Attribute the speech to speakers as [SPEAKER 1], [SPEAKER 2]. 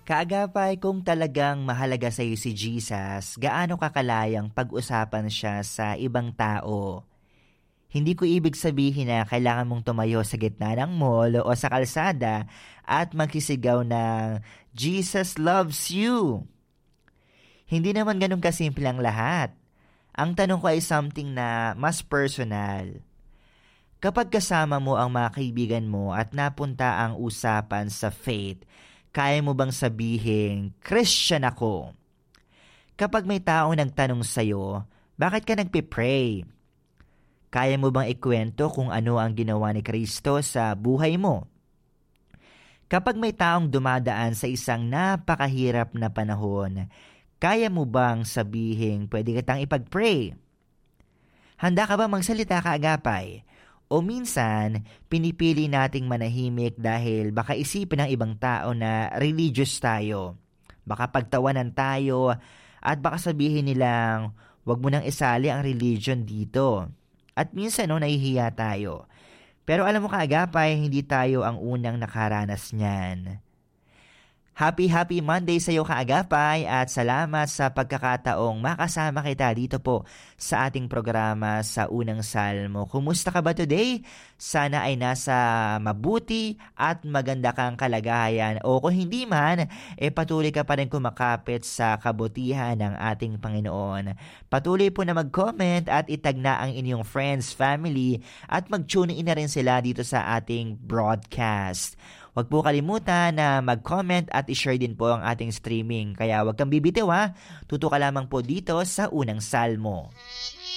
[SPEAKER 1] Kaagapay, kung talagang mahalaga sa iyo si Jesus, gaano kakalayang pag-usapan siya sa ibang tao? Hindi ko ibig sabihin na kailangan mong tumayo sa gitna ng mall o sa kalsada at magsisigaw ng Jesus loves you. Hindi naman ganun kasimple ang lahat. Ang tanong ko ay something na mas personal. Kapag kasama mo ang mga kaibigan mo at napunta ang usapan sa faith, kaya mo bang sabihin, Christian ako? Kapag may tao nagtanong sa'yo, bakit ka nagpipray? Kaya mo bang ikwento kung ano ang ginawa ni Kristo sa buhay mo? Kapag may taong dumadaan sa isang napakahirap na panahon, kaya mo bang sabihin pwede kitang ipag-pray? Handa ka ba magsalita kaagapay? O minsan, pinipili nating manahimik dahil baka isipin ng ibang tao na religious tayo. Baka pagtawanan tayo at baka sabihin nilang, wag mo nang isali ang religion dito. At minsan nahihiya tayo. Pero alam mo kaagapay, hindi tayo ang unang nakaranas niyan. Happy Monday sa iyo kaagapay at salamat sa pagkakataong makasama kita dito po sa ating programa sa Unang Salmo. Kumusta ka ba today? Sana ay nasa mabuti at maganda kang kalagayan o kung hindi man, patuloy ka pa rin kumakapit sa kabutihan ng ating Panginoon. Patuloy po na mag-comment at itag na ang inyong friends, family at mag-tune in na rin sila dito sa ating broadcast. Huwag po kalimutan na mag-comment at i-share din po ang ating streaming. Kaya huwag kang bibitiw ha. Tuto ka lamang po dito sa Unang Salmo.